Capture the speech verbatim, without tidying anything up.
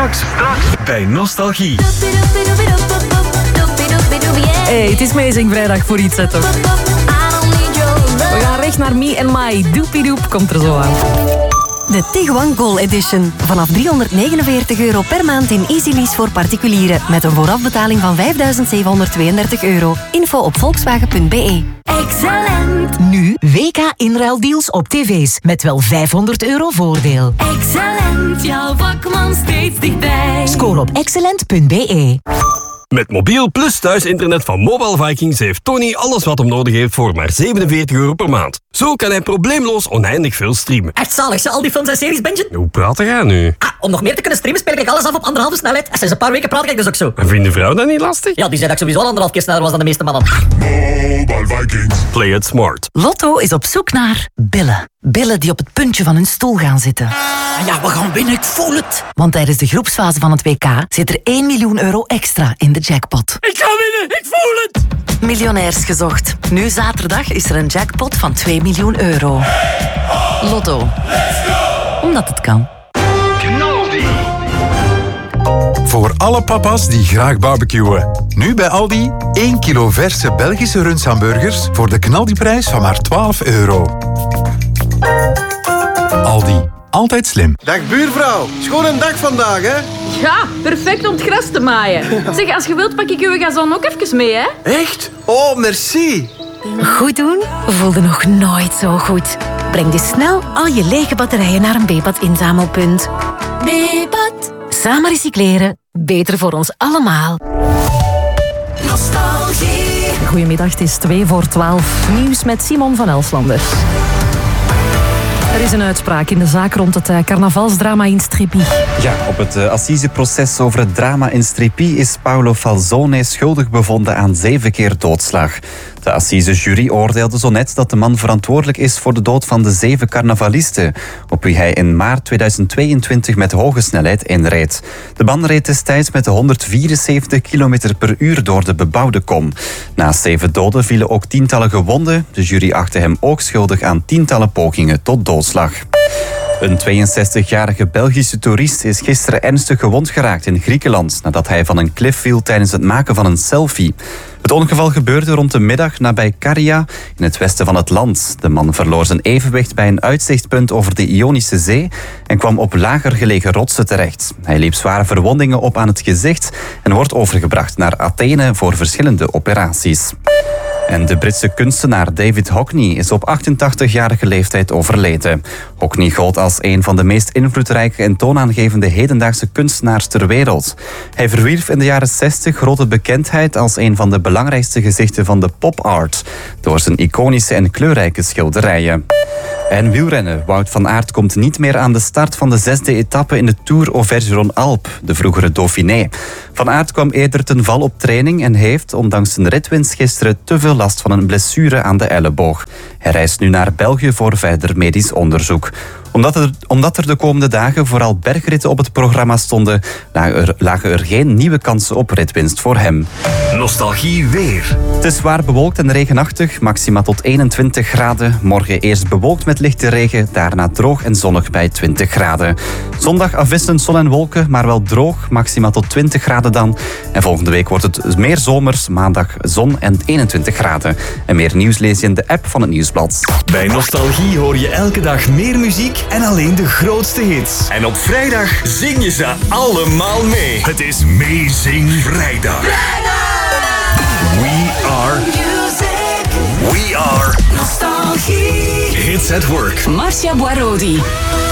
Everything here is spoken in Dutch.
Straks, straks bij Nostalgie. Hey, het is Amazing Vrijdag voor iets, hè, toch? We gaan recht naar Me and My. Doepiedoep komt er zo aan. De Tiguan Gold Edition. Vanaf driehonderdnegenenveertig euro per maand in EasyLease voor particulieren. Met een voorafbetaling van vijfduizend zevenhonderdtweeëndertig euro. Info op volkswagen punt b e. Excellent. Nu W K inruildeals op tv's. Met wel vijfhonderd euro voordeel. Excellent. Jouw vakman steeds dichtbij. Scoor op excellent punt b e. Met mobiel plus thuisinternet van Mobile Vikings heeft Tony alles wat hem nodig heeft voor maar zevenenveertig euro per maand. Zo kan hij probleemloos oneindig veel streamen. Echt zalig, ze al die films en series bingen? Hoe praat jij nu? Ah, om nog meer te kunnen streamen speel ik alles af op anderhalve snelheid. En sinds een paar weken praat ik dus ook zo. En vindt de vrouw dat niet lastig? Ja, die zei dat ik sowieso al anderhalf keer sneller was dan de meeste mannen. Mobile Vikings. Play it smart. Lotto is op zoek naar billen. Billen die op het puntje van hun stoel gaan zitten. Ja, we gaan winnen, ik voel het. Want tijdens de groepsfase van het W K zit er één miljoen euro extra in de jackpot. Ik ga winnen, ik voel het. Miljonairs gezocht. Nu zaterdag is er een jackpot van twee miljoen euro. Lotto. Omdat het kan. Voor alle papa's die graag barbecuen. Nu bij Aldi één kilo verse Belgische rundshamburgers voor de knaldiprijs van maar twaalf euro. Aldi. Altijd slim. Dag buurvrouw. Schoon een dag vandaag, hè? Ja, perfect om het gras te maaien. Zeg, als je wilt pak ik uw gazon ook even mee, hè? Echt? Oh, merci. Goed doen voelde nog nooit zo goed. Breng dus snel al je lege batterijen naar een Bepat inzamelpunt. Bepat. Samen recycleren. Beter voor ons allemaal. Nostalgie. Goedemiddag, het is twee voor twaalf. Nieuws met Simon van Elslander. Er is een uitspraak in de zaak rond het uh, carnavalsdrama in Strippi. Ja, op het uh, assiseproces over het drama in Strippi is Paolo Falzone schuldig bevonden aan zeven keer doodslag. De assisejury oordeelde zo net dat de man verantwoordelijk is voor de dood van de zeven carnavalisten, op wie hij in maart tweeduizend tweeëntwintig met hoge snelheid inreed. De man reed destijds met honderdvierenzeventig kilometer per uur door de bebouwde kom. Naast zeven doden vielen ook tientallen gewonden. De jury achtte hem ook schuldig aan tientallen pogingen tot doodslag. Een tweeënzestigjarige Belgische toerist is gisteren ernstig gewond geraakt in Griekenland nadat hij van een klif viel tijdens het maken van een selfie. Het ongeval gebeurde rond de middag nabij Caria in het westen van het land. De man verloor zijn evenwicht bij een uitzichtpunt over de Ionische Zee en kwam op lager gelegen rotsen terecht. Hij liep zware verwondingen op aan het gezicht en wordt overgebracht naar Athene voor verschillende operaties. En de Britse kunstenaar David Hockney is op achtentachtigjarige leeftijd overleden. Hockney gold als een van de meest invloedrijke en toonaangevende hedendaagse kunstenaars ter wereld. Hij verwierf in de jaren zestig grote bekendheid als een van de belangrijkste gezichten van de pop-art, door zijn iconische en kleurrijke schilderijen. En wielrennen. Wout van Aert komt niet meer aan de start van de zesde etappe in de Tour Auvergne-Rhône-Alpes, de vroegere Dauphiné. Van Aert kwam eerder ten val op training en heeft, ondanks zijn ritwinst gisteren, te veel last van een blessure aan de elleboog. Hij reist nu naar België voor verder medisch onderzoek. Omdat er, omdat er de komende dagen vooral bergritten op het programma stonden, lagen er, lagen er geen nieuwe kansen op ritwinst voor hem. Nostalgie weer. Het is zwaar bewolkt en regenachtig, maxima tot eenentwintig graden. Morgen eerst bewolkt met lichte regen, daarna droog en zonnig bij twintig graden. Zondag afwisselend zon en wolken, maar wel droog, maxima tot twintig graden dan. En volgende week wordt het meer zomers, maandag zon en eenentwintig graden. En meer nieuws lees je in de app van het Nieuwsblad. Bij Nostalgie hoor je elke dag meer muziek en alleen de grootste hits. En op vrijdag zing je ze allemaal mee. Het is Amazing Vrijdag. We are music. We are Nostalgie. Hits at work. Marcia Boirodi.